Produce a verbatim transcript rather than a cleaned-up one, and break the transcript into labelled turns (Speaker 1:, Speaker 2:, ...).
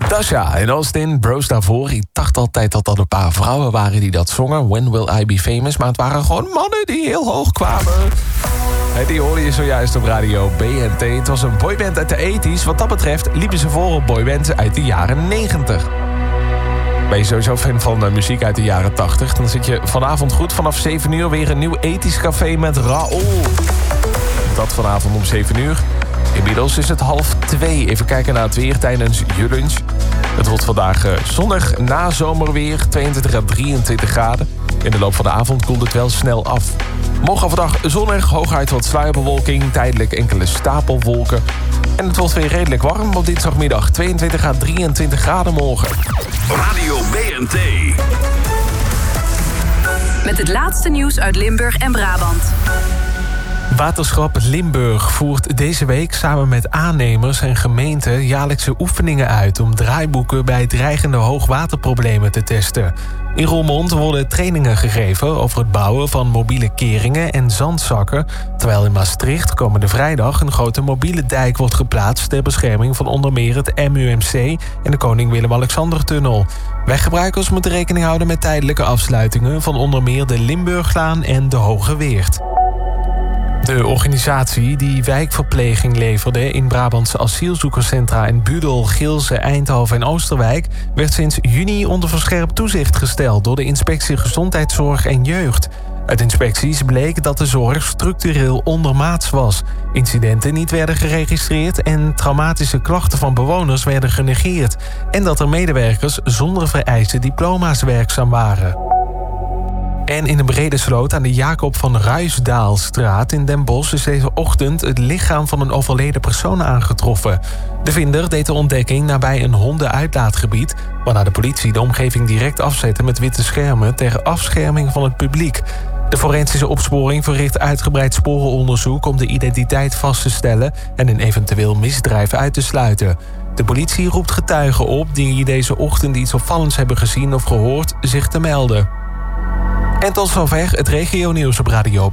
Speaker 1: Dasha en Austin, Bros daarvoor. Ik dacht altijd dat dat een paar vrouwen waren die dat zongen. When Will I Be Famous? Maar het waren gewoon mannen die heel hoog kwamen. En die hoorde je zojuist op radio B N T. Het was een boyband uit de tachtiger. Wat dat betreft liepen ze voor op boybands uit de jaren negentig. Ben je sowieso fan van uh, muziek uit de jaren tachtig? Dan zit je vanavond goed. Vanaf zeven uur weer een nieuw ethisch café met Raoul. Dat vanavond om zeven uur. Inmiddels is het half twee. Even kijken naar het weer tijdens je lunch. Het wordt vandaag uh, zonnig, nazomerweer, tweeëntwintig à drieëntwintig graden. In de loop van de avond koelt het wel snel af. Morgen overdag zonnig, hooguit wat sluierbewolking, tijdelijk enkele stapelwolken. En het wordt weer redelijk warm op dinsdagmiddag, tweeëntwintig à drieëntwintig graden morgen.
Speaker 2: Radio B N T.
Speaker 3: Met het laatste nieuws uit Limburg en Brabant.
Speaker 1: Waterschap Limburg voert deze week samen met aannemers en gemeenten jaarlijkse oefeningen uit om draaiboeken bij dreigende hoogwaterproblemen te testen. In Roermond worden trainingen gegeven over het bouwen van mobiele keringen en zandzakken, terwijl in Maastricht komende vrijdag een grote mobiele dijk wordt geplaatst ter bescherming van onder meer het M U M C en de Koning Willem-Alexander-tunnel. Weggebruikers moeten rekening houden met tijdelijke afsluitingen van onder meer de Limburglaan en de Hoge Weert. De organisatie die wijkverpleging leverde in Brabantse asielzoekerscentra in Budel, Gilze, Eindhoven en Oosterwijk werd sinds juni onder verscherpt toezicht gesteld door de Inspectie Gezondheidszorg en Jeugd. Uit inspecties bleek dat de zorg structureel ondermaats was, incidenten niet werden geregistreerd en traumatische klachten van bewoners werden genegeerd en dat er medewerkers zonder vereiste diploma's werkzaam waren. En in een brede sloot aan de Jacob van Ruisdaalstraat in Den Bosch is deze ochtend het lichaam van een overleden persoon aangetroffen. De vinder deed de ontdekking nabij een hondenuitlaatgebied, waarna de politie de omgeving direct afzette met witte schermen ter afscherming van het publiek. De forensische opsporing verricht uitgebreid sporenonderzoek om de identiteit vast te stellen en een eventueel misdrijf uit te sluiten. De politie roept getuigen op die deze ochtend iets opvallends hebben gezien of gehoord zich te melden. En tot zover het regionieuws op radio.